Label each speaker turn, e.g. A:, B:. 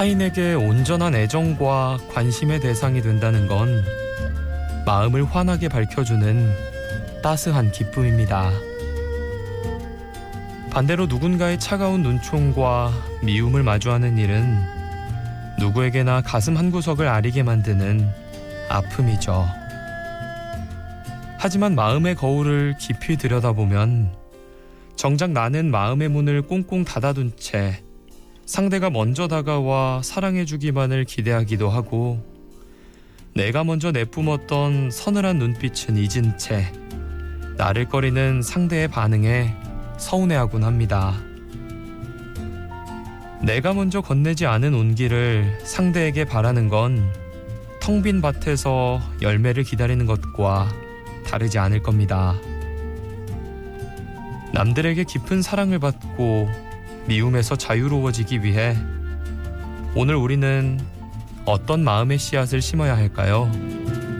A: 타인에게 온전한 애정과 관심의 대상이 된다는 건 마음을 환하게 밝혀주는 따스한 기쁨입니다. 반대로 누군가의 차가운 눈총과 미움을 마주하는 일은 누구에게나 가슴 한구석을 아리게 만드는 아픔이죠. 하지만 마음의 거울을 깊이 들여다보면 정작 나는 마음의 문을 꽁꽁 닫아둔 채 상대가 먼저 다가와 사랑해주기만을 기대하기도 하고, 내가 먼저 내뿜었던 서늘한 눈빛은 잊은 채 나를거리는 상대의 반응에 서운해하곤 합니다. 내가 먼저 건네지 않은 온기를 상대에게 바라는 건 텅 빈 밭에서 열매를 기다리는 것과 다르지 않을 겁니다. 남들에게 깊은 사랑을 받고 미움에서 자유로워지기 위해 오늘 우리는 어떤 마음의 씨앗을 심어야 할까요?